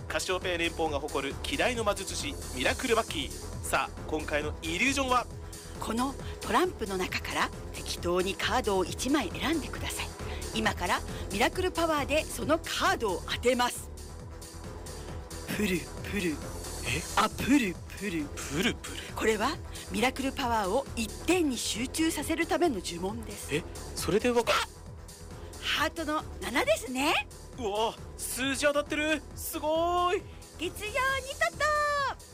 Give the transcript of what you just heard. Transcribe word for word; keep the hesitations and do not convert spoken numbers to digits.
カシオペア連邦が誇る希代の魔術師ミラクルマッキー。さあ今回のイリュージョンは、 このトランプの中から適当にカードをいちまい選んでください。今からミラクルパワーでそのカードを当てます。プルプル、 えあプルプルプルプル。 これはミラクルパワーを一点に集中させるための呪文です。 えそれでわかハートのななですね。 うわ数字当たってる、すごーい。 月曜にトト